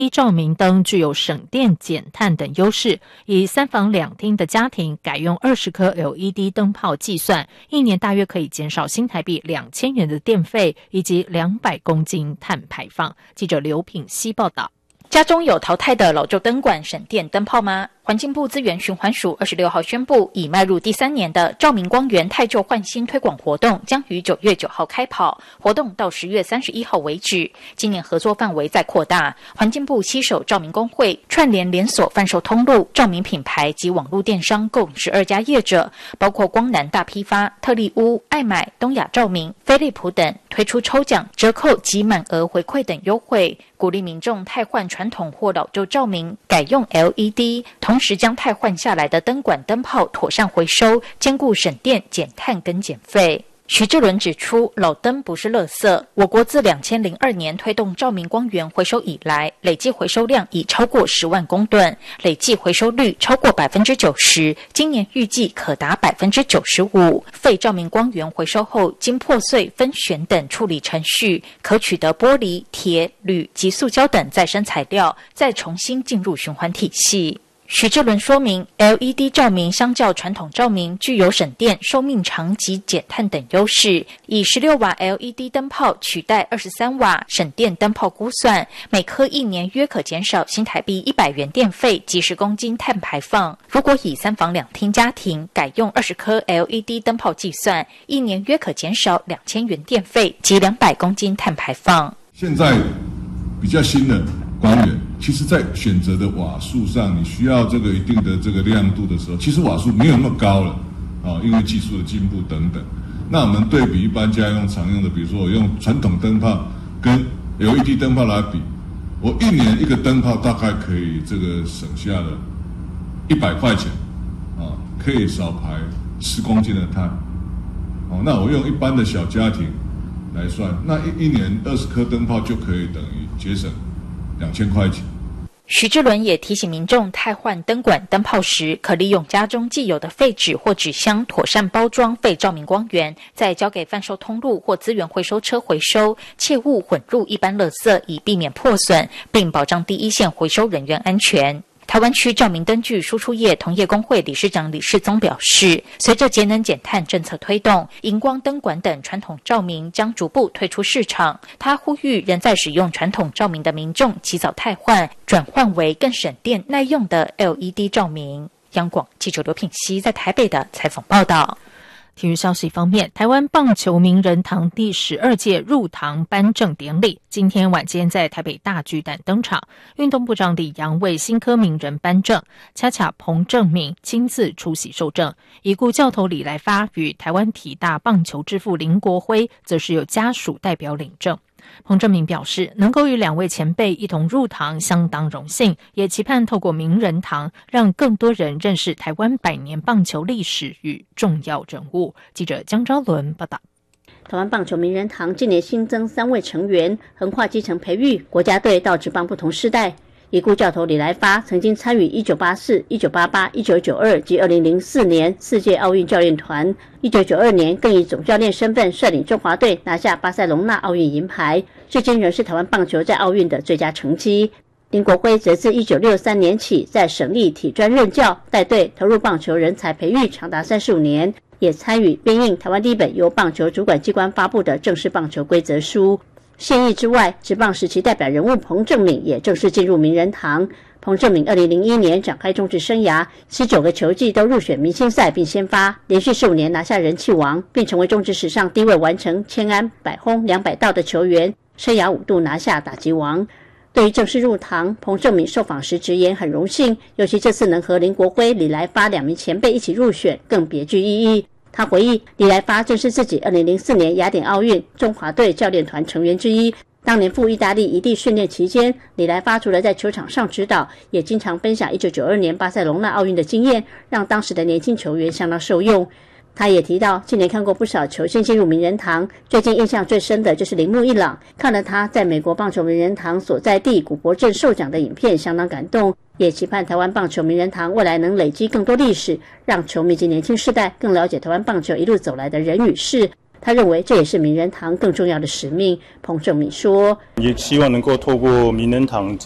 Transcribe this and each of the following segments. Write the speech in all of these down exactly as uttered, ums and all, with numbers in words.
照明灯具有省电减碳等优势，以三房两厅的家庭改用二十颗 L E D 灯泡计算，一年大约可以减少新台币两千元的电费以及两百公斤碳排放。记者刘品希报道。 家中有淘汰的老旧灯管省电灯泡吗？环境部资源循环署二十六号宣布，已迈入第三年的照明光源汰旧换新推广活动将于九月九号开跑，活动到十月三十一号为止。今年合作范围再扩大，环境部携手照明工会，串联连锁贩售通路、照明品牌及网络电商共十二家业者，包括光南大批发、特力屋、爱买、东亚照明、飞利浦等，推出抽奖、折扣及满额回馈等优惠，鼓励民众汰换传统或老旧照明，改用 L E D， 同时将汰换下来的灯管灯泡妥善回收，兼顾省电、减碳跟减费。徐志伦指出，老灯不是垃圾，我国自两千零二年推动照明光源回收以来，累计回收量已超过十万公吨，累计回收率超过百分之九十，今年预计可达百分之九十五。废照明光源回收后，经破碎、分选等处理程序，可取得玻璃、铁、铝及塑胶等再生材料，再重新进入循环体系。徐志伦说明 ，L E D 照明相较传统照明具有省电、寿命长及减碳等优势。以十六瓦 L E D 灯泡取代二十三瓦省电灯泡估算，每颗一年约可减少新台币一百元电费及十公斤碳排放。如果以三房两厅家庭改用二十颗 L E D 灯泡计算，一年约可减少两千元电费及两百公斤碳排放。 现在比较新的光源，其实在选择的瓦数上，你需要这个一定的这个亮度的时候，其实瓦数没有那么高了啊，因为技术的进步等等。那我们对比一般家用常用的，比如说我用传统灯泡跟 L E D 灯泡来比，我一年一个灯泡大概可以这个省下了一百块钱啊，可以少排十公斤的碳。哦，那我用一般的小家庭来算，那一一年二十颗灯泡就可以等于节省两千块钱。 徐志伦也提醒民众，汰换灯管灯泡时，可利用家中既有的废纸或纸箱，妥善包装废照明光源，再交给贩售通路或资源回收车回收，切勿混入一般垃圾，以避免破损，并保障第一线回收人员安全。台湾区照明灯具输出业同业工会理事长李世宗表示，随着节能减碳政策推动，荧光灯管等传统照明将逐步退出市场。他呼吁仍在使用传统照明的民众及早汰换，转换为更省电耐用的 L E D 照明。央广记者刘品希在台北的采访报道。 体育消息方面，台湾棒球名人堂第十二届入堂颁证典礼今天晚间在台北大巨蛋登场，运动部长李扬为新科名人颁证，恰恰彭正明亲自出席受证，已故教头李来发与台湾体大棒球之父林国辉则是有家属代表领证。彭正明表示，能够与两位前辈一同入堂相当荣幸，也期盼透过名人堂让更多人认识台湾百年棒球历史与重要人物。记者江昭伦报道。 台湾棒球名人堂今年新增三位成员，横跨基层培育、国家队到职棒不同世代。已故教头李来发曾经参与一九八四、一九八八、一九九二及二零零四年世界奥运教练团，一九九二年更以总教练身份率领中华队拿下巴塞隆纳奥运银牌，至今仍是台湾棒球在奥运的最佳成绩。林国辉则自一九六三年起在省立体专任教，带队投入棒球人才培育长达三十五年，也参与编印台湾第一本由棒球主管机关发布的正式棒球规则书。现役之外，职棒时期代表人物彭正敏也正式进入名人堂。彭正敏二零零一年展开中职生涯，十九个球季都入选明星赛并先发，连续十五年拿下人气王，并成为中职史上第一位完成千安、百轰、两百盗的球员，生涯五度拿下打击王。对于正式入堂，彭正敏受访时直言很荣幸，尤其这次能和林国辉、李来发两名前辈一起入选，更别具意义。他回忆，李来发正是自己二零零四年雅典奥运中华队教练团成员之一。当年赴意大利异地训练期间，李来发除了在球场上指导，也经常分享一九九二年巴塞隆纳奥运的经验，让当时的年轻球员相当受用。他也提到，近年看过不少球星进入名人堂，最近印象最深的就是铃木一朗，看了他在美国棒球名人堂所在地古柏镇受奖的影片，相当感动，也期盼台湾棒球名人堂未来能累积更多历史，让球迷及年轻世代更了解台湾棒球一路走来的人与事。他认为这也是名人堂更重要的使命。彭正敏说， 也希望能够透过名人堂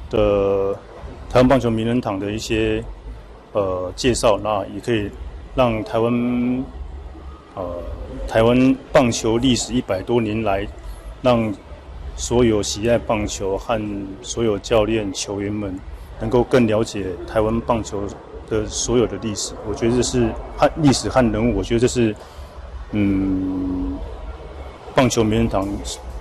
的台湾棒球名人堂的一些呃介绍，那也可以让台湾呃台湾棒球历史一百多年来，让所有喜爱棒球和所有教练球员们能够更了解台湾棒球的所有的历史。我觉得这是和历史和人物，我觉得这是嗯棒球名人堂